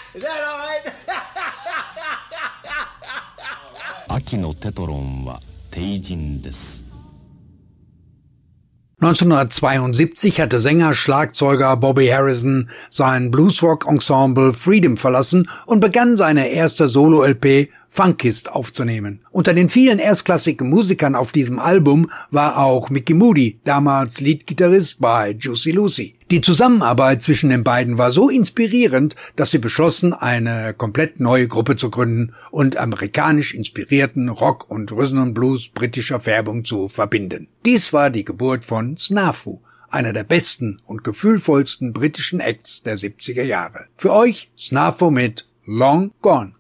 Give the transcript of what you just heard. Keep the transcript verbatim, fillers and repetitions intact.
秋のテトロンは帝人です。 neunzehnhundertzweiundsiebzig hatte Sänger-Schlagzeuger Bobby Harrison sein Bluesrock-Ensemble Freedom verlassen und begann seine erste Solo-L P Funkist aufzunehmen. Unter den vielen erstklassigen Musikern auf diesem Album war auch Mickey Moody, damals Leadgitarrist bei Juicy Lucy. Die Zusammenarbeit zwischen den beiden war so inspirierend, dass sie beschlossen, eine komplett neue Gruppe zu gründen und amerikanisch inspirierten Rock und Rhythm and Blues britischer Färbung zu verbinden. Dies war die Geburt von Snafu, einer der besten und gefühlvollsten britischen Acts der siebziger Jahre. Für euch Snafu mit Long Gone.